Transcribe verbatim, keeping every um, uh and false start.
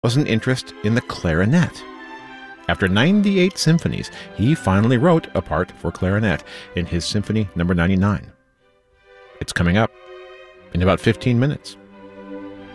was an interest in the clarinet. After ninety-eight symphonies, he finally wrote a part for clarinet in his Symphony number ninety-nine. It's coming up in about fifteen minutes.